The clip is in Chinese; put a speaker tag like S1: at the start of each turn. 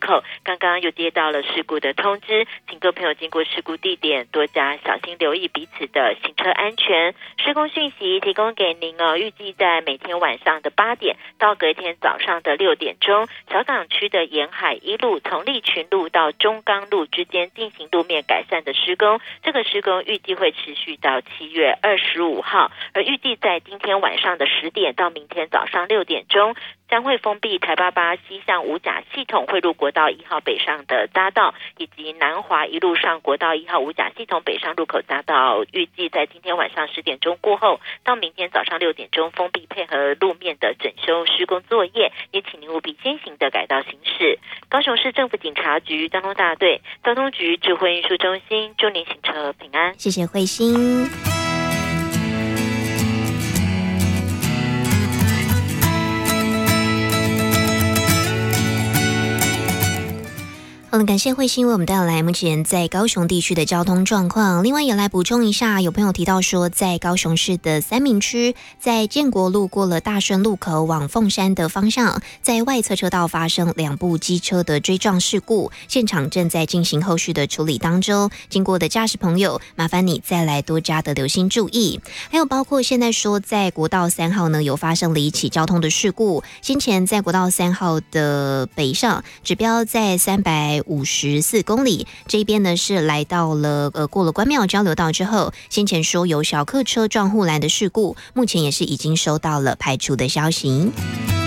S1: 口，刚刚又接到了事故的通知，请各位朋友经过事故地点多加小心留意彼此的行车安全。施工讯息提供给您预计在每天晚上的8点到隔天早上的6点钟，小港区的沿海一路从立群路到中钢路之间进行路面改善的施工，这个施工预计会持续到7月25号，而预计在今天晚上的10点到明天早上6点钟，将会封闭台88西向五甲系统汇入国道1号北上的匝道，以及南华一路上国道1号五甲系统北上入口匝道，预计在今天晚上10点钟过后到明天早上6点钟封闭，配合路面的整修施工作业，也请您务必先行的改道行驶。高雄市政府警察局交通大队交通局智慧运输中心，祝您行车平安。
S2: 谢谢慧心。好了，感谢慧心为我们带来目前在高雄地区的交通状况。另外也来补充一下，有朋友提到说，在高雄市的三民区，在建国路过了大顺路口往凤山的方向，在外侧车道发生2部机车的追撞事故，现场正在进行后续的处理当中。经过的驾驶朋友，麻烦你再来多加的留心注意。还有包括现在说，在国道3号呢有发生了一起交通的事故，先前在国道3号的北上，指标在354公里，这边呢是来到了过了关庙交流道之后，先前说有小客车撞护栏的事故，目前也是已经收到了排除的消息。